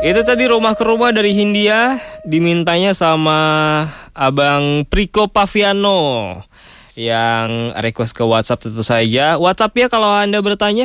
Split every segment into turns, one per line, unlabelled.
Itu tadi Rumah ke Rumah dari Hindia, dimintanya sama Abang Priko Paviano yang request ke WhatsApp tentu saja. WhatsApp ya kalau Anda bertanya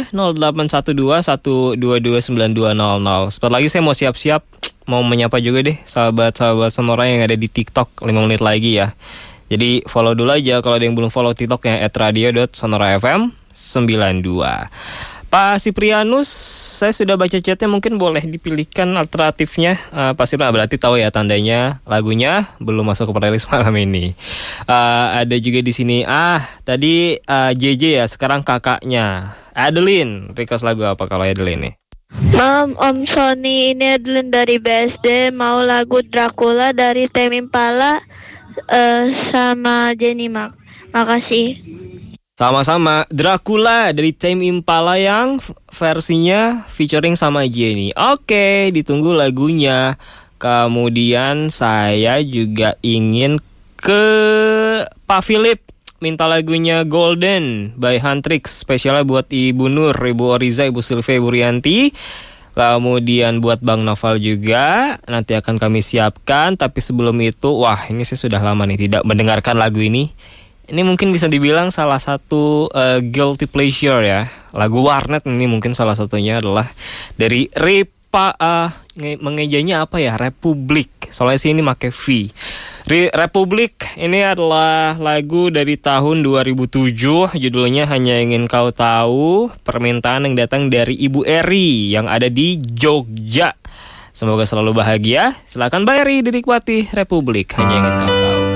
0812-122-9200. Sebentar lagi saya mau siap-siap mau menyapa juga deh sahabat-sahabat Sonora yang ada di TikTok 5 menit lagi ya. Jadi follow dulu aja kalau ada yang belum follow TikToknya @radio.sonorafm92. Pak Siprianus, saya sudah baca chatnya, mungkin boleh dipilihkan alternatifnya. Pak Siprianus berarti tahu ya tandanya lagunya belum masuk ke playlist malam ini. Ada juga di sini. Tadi JJ ya, sekarang kakaknya Adeline. Request lagu apa kalau Adeline nih?
Om Sony, ini Adeline dari BSD. Mau lagu Dracula dari Tame Impala sama Jenny Mark. Makasih.
Sama-sama, Dracula dari Tame Impala yang versinya featuring sama Jenny. Oke, ditunggu lagunya. Kemudian saya juga ingin ke Pak Philip, minta lagunya Golden by Huntrix, spesialnya buat Ibu Nur, Ibu Oriza, Ibu Sylvia, Ibu Rianti. Kemudian buat Bang Noval juga nanti akan kami siapkan. Tapi sebelum itu, ini saya sudah lama nih tidak mendengarkan lagu ini. Ini mungkin bisa dibilang salah satu guilty pleasure ya. Lagu warnet ini mungkin salah satunya adalah dari mengejanya apa ya? Republik. Soalnya sih ini pakai V. Republik ini adalah lagu dari tahun 2007. Judulnya Hanya Ingin Kau Tahu. Permintaan yang datang dari Ibu Eri yang ada di Jogja. Semoga selalu bahagia. Silakan Mbak Eri dinikmati Republik Hanya Ingin Kau Tahu.